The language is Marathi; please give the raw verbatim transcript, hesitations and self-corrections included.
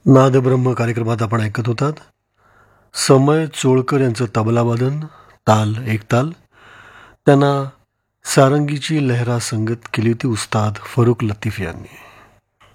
नादब्रह्म कार्यक्रमात आपण ऐकत होतात समय चोळकर यांचं तबलावादन, ताल एक ताल. त्यांना सारंगीची लहरा संगत केली होती उस्ताद फरुख लतीफ यांनी.